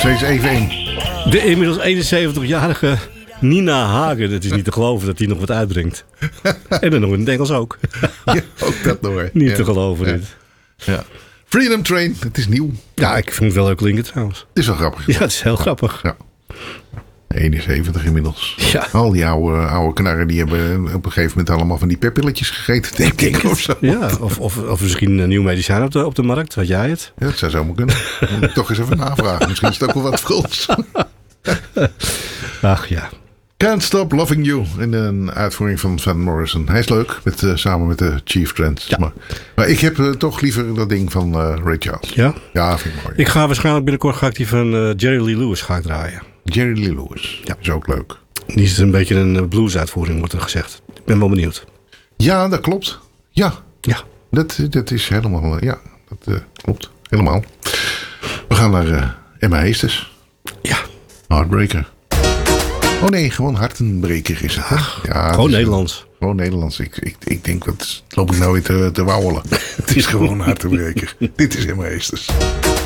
steeds even in. De inmiddels 71-jarige Nina Hagen. Het is niet te geloven dat hij nog wat uitbrengt. En dan nog in het Engels ook. Ja, ook dat nog. Niet te geloven dit. Ja. Freedom Train, het is nieuw. Ja, ik vind het wel leuk klinken trouwens. Het is wel grappig. Ja, het is heel grappig. Ja. 71 inmiddels. Ja. Al die oude knarren die hebben op een gegeven moment allemaal van die pepilletjes gegeten, denk ik. Of zo. Ja, of misschien een nieuw medicijn op de markt. Weet jij het? Ja, dat zou zomaar kunnen. Moet ik toch eens even navragen. Misschien is het ook wel wat Frans. Ach ja. Can't Stop Loving You. In een uitvoering van Van Morrison. Hij is leuk. Samen met de Chief Trent. Ja. Maar ik heb toch liever dat ding van Ray Charles. Ja? Ja, vind ik mooi. Ik ga waarschijnlijk binnenkort die van Jerry Lee Lewis draaien. Jerry Lee Lewis. Ja. Is ook leuk. Die is een beetje een blues-uitvoering, wordt er gezegd. Ik ben wel benieuwd. Ja, dat klopt. Ja. Ja. Dat is helemaal... Ja, dat klopt. Helemaal. We gaan naar Emma Heesters. Ja. Heartbreaker. Oh nee, gewoon hartenbreker is het. Hè? Ja, Gewoon Nederlands. Gewoon Nederlands. Ik denk, dat loop ik nou weer te wauwelen. Het is gewoon hartenbreker. Dit is Emma Heesters.